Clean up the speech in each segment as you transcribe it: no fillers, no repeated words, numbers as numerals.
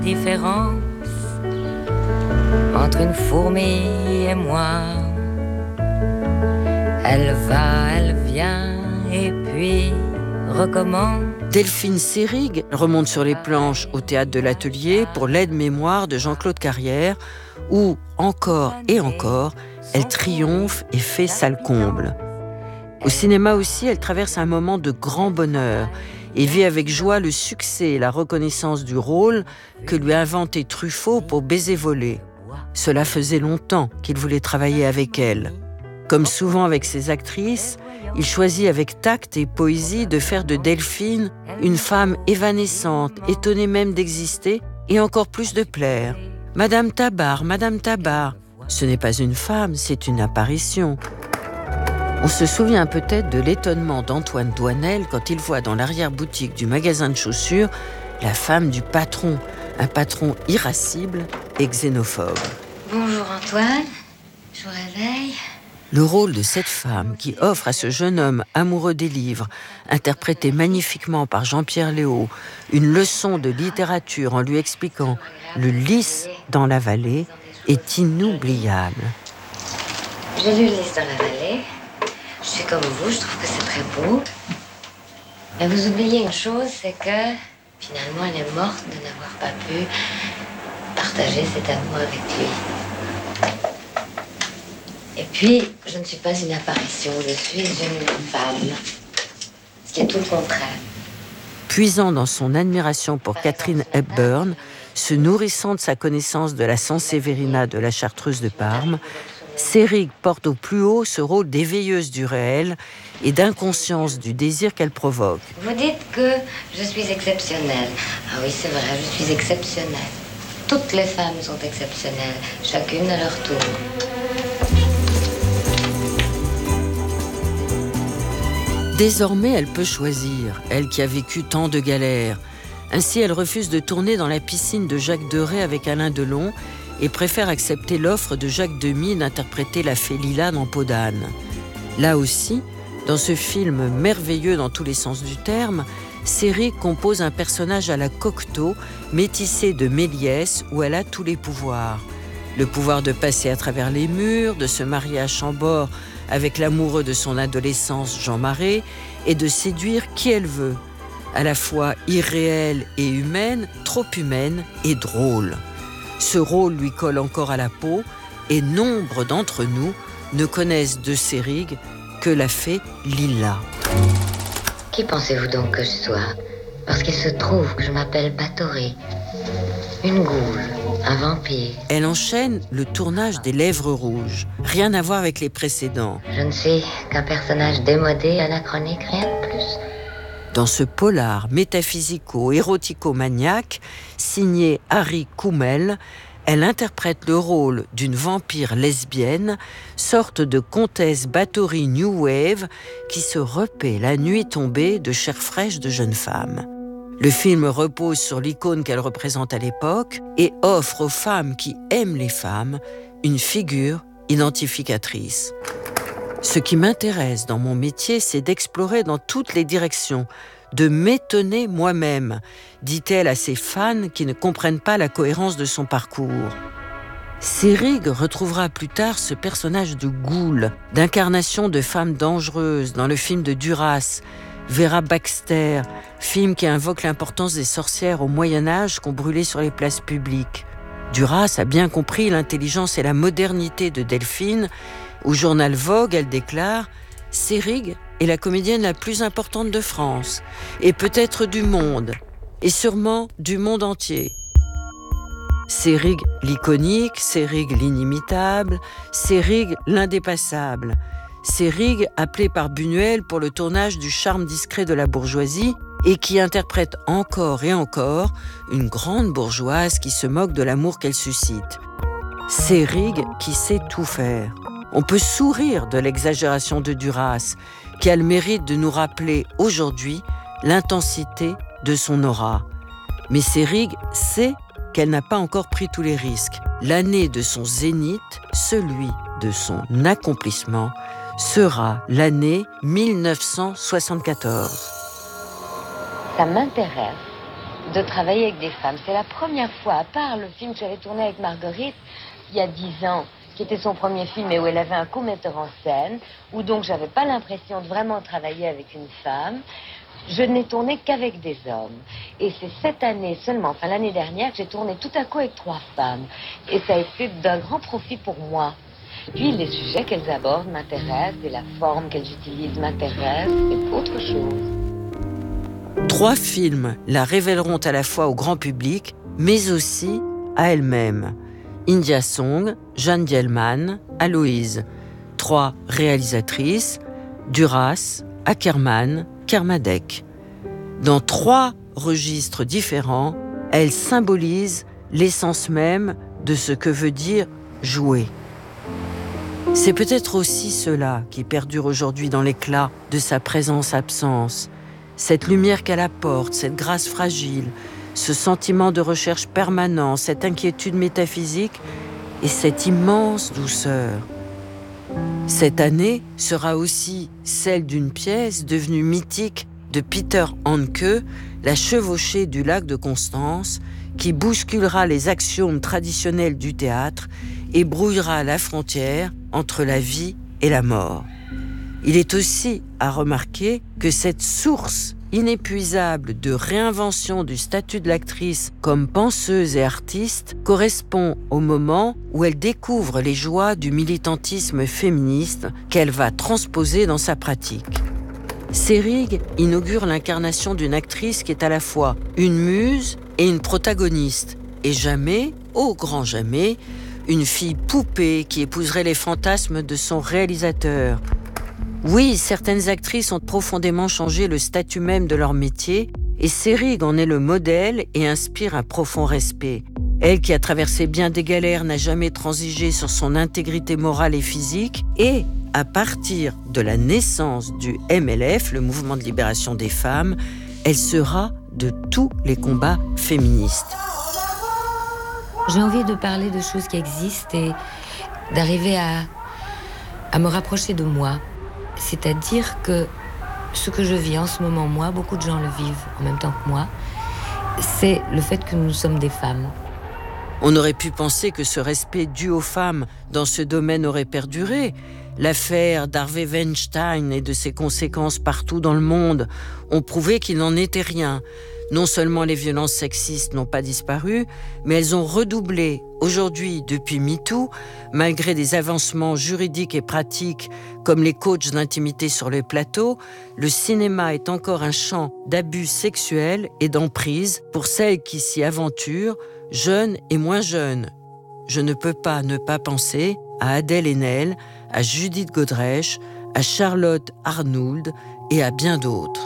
Différence entre une fourmi et moi. Elle va, elle vient et puis recommence. Delphine Seyrig remonte sur les planches au théâtre de l'Atelier pour l'aide-mémoire de Jean-Claude Carrière, où, encore et encore, elle triomphe et fait salle comble. Au cinéma aussi, elle traverse un moment de grand bonheur et vit avec joie le succès et la reconnaissance du rôle que lui a inventé Truffaut pour Baiser volé. Cela faisait longtemps qu'il voulait travailler avec elle. Comme souvent avec ses actrices, il choisit avec tact et poésie de faire de Delphine une femme évanescente, étonnée même d'exister et encore plus de plaire. Madame Tabar, ce n'est pas une femme, c'est une apparition. On se souvient peut-être de l'étonnement d'Antoine Doinel quand il voit dans l'arrière-boutique du magasin de chaussures la femme du patron, un patron irascible et xénophobe. Bonjour Antoine, je vous réveille. Le rôle de cette femme qui offre à ce jeune homme amoureux des livres, interprété magnifiquement par Jean-Pierre Léaud, une leçon de littérature en lui expliquant le lys dans la vallée, est inoubliable. J'ai lu le lys dans la vallée. Je suis comme vous, je trouve que c'est très beau. Mais vous oubliez une chose, c'est que finalement elle est morte de n'avoir pas pu partager cet amour avec lui. Et puis, je ne suis pas une apparition, je suis une femme. Ce qui est tout le contraire. Puisant dans son admiration pour Katharine Hepburn, se nourrissant de sa connaissance de la Sanseverina de la Chartreuse de Parme, Seyrig porte au plus haut ce rôle d'éveilleuse du réel et d'inconscience du désir qu'elle provoque. Vous dites que je suis exceptionnelle. Ah oui, c'est vrai, je suis exceptionnelle. Toutes les femmes sont exceptionnelles, chacune à leur tour. Désormais, elle peut choisir, elle qui a vécu tant de galères. Ainsi, elle refuse de tourner dans la piscine de Jacques Deray avec Alain Delon et préfère accepter l'offre de Jacques Demy d'interpréter la fée Lila dans Peau d'âne. Là aussi, dans ce film merveilleux dans tous les sens du terme, Seyrig compose un personnage à la Cocteau, métissé de Méliès, où elle a tous les pouvoirs. Le pouvoir de passer à travers les murs, de se marier à Chambord avec l'amoureux de son adolescence, Jean Marais, et de séduire qui elle veut. À la fois irréelle et humaine, trop humaine et drôle. Ce rôle lui colle encore à la peau, et nombre d'entre nous ne connaissent de Seyrig que la fée Lila. Qui pensez-vous donc que je sois? Parce qu'il se trouve que je m'appelle Báthory, une goule, un vampire. Elle enchaîne le tournage des Lèvres rouges. Rien à voir avec les précédents. Je ne suis qu'un personnage démodé, anachronique, rien de plus. Dans ce polar métaphysico-érotico-maniaque, signé Harry Kummel, elle interprète le rôle d'une vampire lesbienne, sorte de comtesse Báthory New Wave, qui se repaît la nuit tombée de chair fraîche de jeune femme. Le film repose sur l'icône qu'elle représente à l'époque et offre aux femmes qui aiment les femmes une figure identificatrice. Ce qui m'intéresse dans mon métier, c'est d'explorer dans toutes les directions, de m'étonner moi-même, dit-elle à ses fans qui ne comprennent pas la cohérence de son parcours. Seyrig retrouvera plus tard ce personnage de goule, d'incarnation de femme dangereuse dans le film de Duras, Vera Baxter, film qui invoque l'importance des sorcières au Moyen-Âge qu'on brûlait sur les places publiques. Duras a bien compris l'intelligence et la modernité de Delphine. Au journal Vogue, elle déclare « Seyrig est la comédienne la plus importante de France, et peut-être du monde, et sûrement du monde entier. » Seyrig l'iconique, Seyrig l'inimitable, Seyrig l'indépassable. Seyrig, appelée par Buñuel pour le tournage du Charme discret de la bourgeoisie, et qui interprète encore et encore une grande bourgeoise qui se moque de l'amour qu'elle suscite. Seyrig qui sait tout faire. On peut sourire de l'exagération de Duras, qui a le mérite de nous rappeler aujourd'hui l'intensité de son aura. Mais Seyrig sait qu'elle n'a pas encore pris tous les risques. L'année de son zénith, celui de son accomplissement, sera l'année 1974. Ça m'intéresse de travailler avec des femmes. C'est la première fois, à part le film que j'avais tourné avec Marguerite il y a 10 ans, qui était son premier film et où elle avait un co-metteur en scène, où donc j'avais pas l'impression de vraiment travailler avec une femme. Je n'ai tourné qu'avec des hommes. Et c'est cette année seulement, enfin l'année dernière, que j'ai tourné tout à coup avec 3 femmes. Et ça a été d'un grand profit pour moi. Puis les sujets qu'elles abordent m'intéressent et la forme qu'elles utilisent m'intéresse. C'est autre chose. 3 films la révéleront à la fois au grand public, mais aussi à elle-même. India Song, Jeanne Dielman, Aloïse. 3 réalisatrices, Duras, Ackerman, Kermadec. Dans 3 registres différents, elle symbolise l'essence même de ce que veut dire jouer. C'est peut-être aussi cela qui perdure aujourd'hui dans l'éclat de sa présence-absence. Cette lumière qu'elle apporte, cette grâce fragile, ce sentiment de recherche permanent, cette inquiétude métaphysique et cette immense douceur. Cette année sera aussi celle d'une pièce devenue mythique de Peter Handke, La chevauchée du lac de Constance, qui bousculera les axiomes traditionnels du théâtre et brouillera la frontière entre la vie et la mort. Il est aussi à remarquer que cette source inépuisable de réinvention du statut de l'actrice comme penseuse et artiste correspond au moment où elle découvre les joies du militantisme féministe qu'elle va transposer dans sa pratique. Seyrig inaugure l'incarnation d'une actrice qui est à la fois une muse et une protagoniste, et jamais, au grand jamais, une fille poupée qui épouserait les fantasmes de son réalisateur. Oui, certaines actrices ont profondément changé le statut même de leur métier, et Seyrig en est le modèle et inspire un profond respect. Elle qui a traversé bien des galères n'a jamais transigé sur son intégrité morale et physique, et, à partir de la naissance du MLF, le Mouvement de libération des femmes, elle sera de tous les combats féministes. J'ai envie de parler de choses qui existent et d'arriver à me rapprocher de moi. C'est-à-dire que ce que je vis en ce moment, moi, beaucoup de gens le vivent en même temps que moi, c'est le fait que nous sommes des femmes. On aurait pu penser que ce respect dû aux femmes dans ce domaine aurait perduré. L'affaire d'Harvey Weinstein et de ses conséquences partout dans le monde ont prouvé qu'il n'en était rien. Non seulement les violences sexistes n'ont pas disparu, mais elles ont redoublé. Aujourd'hui, depuis MeToo, malgré des avancements juridiques et pratiques comme les coachs d'intimité sur les plateaux, le cinéma est encore un champ d'abus sexuels et d'emprise pour celles qui s'y aventurent, jeunes et moins jeunes. Je ne peux pas ne pas penser à Adèle Haenel, à Judith Godrèche, à Charlotte Arnould et à bien d'autres.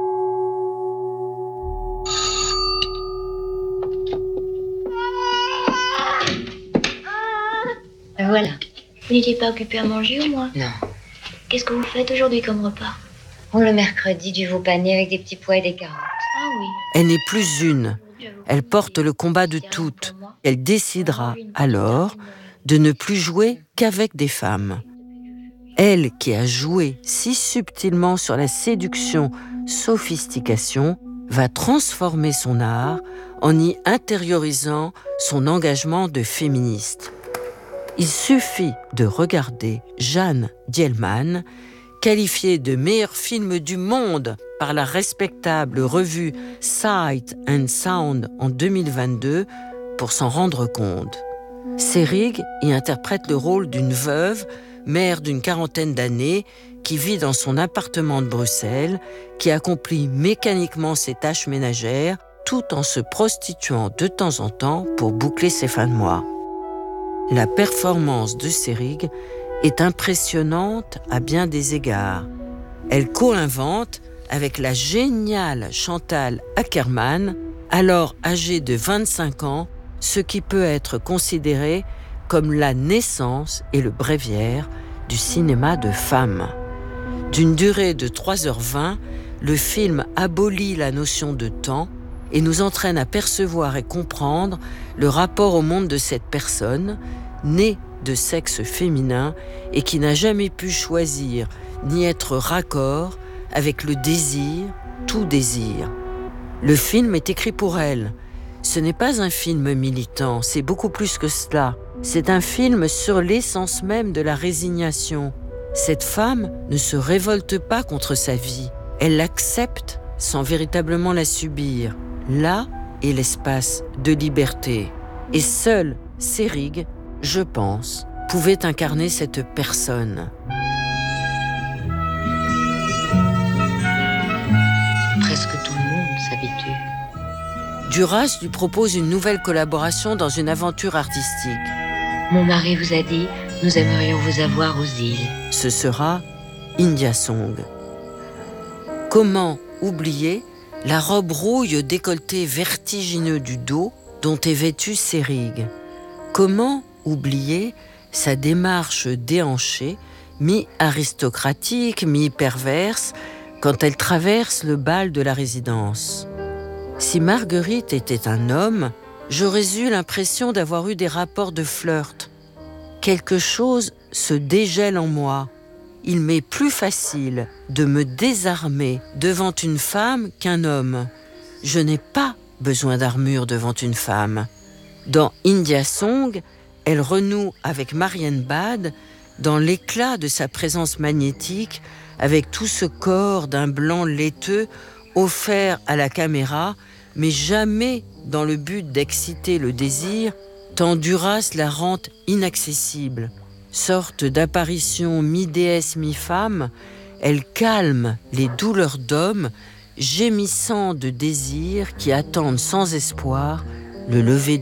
Voilà. Vous n'étiez pas occupé à manger ou moi? Non. Qu'est-ce que vous faites aujourd'hui comme repas? Oh, le mercredi, du veau pané avec des petits pois et des carottes. Ah oui. Elle n'est plus une. Elle porte le combat de toutes. Elle décidera alors de ne plus jouer qu'avec des femmes. Elle qui a joué si subtilement sur la séduction, sophistication, va transformer son art en y intériorisant son engagement de féministe. Il suffit de regarder Jeanne Dielman, qualifiée de meilleur film du monde par la respectable revue Sight and Sound en 2022, pour s'en rendre compte. Seyrig y interprète le rôle d'une veuve, mère d'une quarantaine d'années, qui vit dans son appartement de Bruxelles, qui accomplit mécaniquement ses tâches ménagères, tout en se prostituant de temps en temps pour boucler ses fins de mois. La performance de Seyrig est impressionnante à bien des égards. Elle co-invente avec la géniale Chantal Akerman, alors âgée de 25 ans, ce qui peut être considéré comme la naissance et le bréviaire du cinéma de femmes. D'une durée de 3h20, le film abolit la notion de temps et nous entraîne à percevoir et comprendre le rapport au monde de cette personne, née de sexe féminin et qui n'a jamais pu choisir ni être raccord avec le désir, tout désir. Le film est écrit pour elle. Ce n'est pas un film militant, c'est beaucoup plus que cela. C'est un film sur l'essence même de la résignation. Cette femme ne se révolte pas contre sa vie. Elle l'accepte sans véritablement la subir. Là est l'espace de liberté. Et seul Seyrig, je pense, pouvait incarner cette personne. Presque tout le monde s'habitue. Duras lui propose une nouvelle collaboration dans une aventure artistique. Mon mari vous a dit, nous aimerions vous avoir aux îles. Ce sera India Song. Comment oublier la robe rouille au décolleté vertigineux du dos dont est vêtue Seyrig? Comment oublier sa démarche déhanchée, mi-aristocratique, mi-perverse, quand elle traverse le bal de la résidence? Si Marguerite était un homme, j'aurais eu l'impression d'avoir eu des rapports de flirt. Quelque chose se dégèle en moi. Il m'est plus facile de me désarmer devant une femme qu'un homme. Je n'ai pas besoin d'armure devant une femme. Dans India Song, elle renoue avec Marienbad dans l'éclat de sa présence magnétique, avec tout ce corps d'un blanc laiteux offert à la caméra, mais jamais dans le but d'exciter le désir, tant Duras la rend inaccessible. Sorte d'apparition mi-déesse mi-femme, elle calme les douleurs d'hommes, gémissant de désir qui attendent sans espoir le lever du